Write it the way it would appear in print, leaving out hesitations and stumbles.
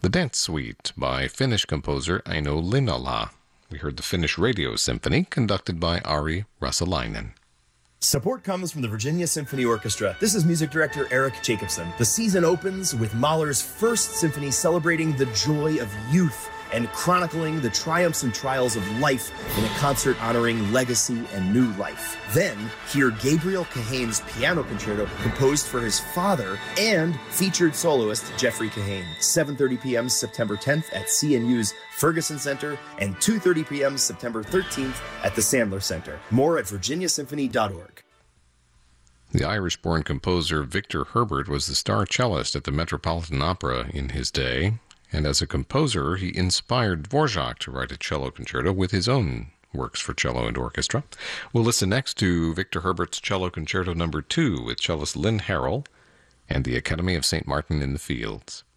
The Dance Suite by Finnish composer Aino Linnala. We heard the Finnish Radio Symphony, conducted by Ari Rasalainen. Support comes from the Virginia Symphony Orchestra. This is music director Eric Jacobson. The season opens with Mahler's first symphony celebrating the joy of youth and chronicling the triumphs and trials of life in a concert honoring legacy and new life. Then, hear Gabriel Kahane's piano concerto composed for his father and featured soloist Jeffrey Kahane. 7:30 p.m. September 10th at CNU's Ferguson Center and 2:30 p.m. September 13th at the Sandler Center. More at virginiasymphony.org. The Irish-born composer Victor Herbert was the star cellist at the Metropolitan Opera in his day, and as a composer, he inspired Dvorak to write a cello concerto with his own works for cello and orchestra. We'll listen next to Victor Herbert's Cello Concerto No. 2 with cellist Lynn Harrell and the Academy of St. Martin in the Fields.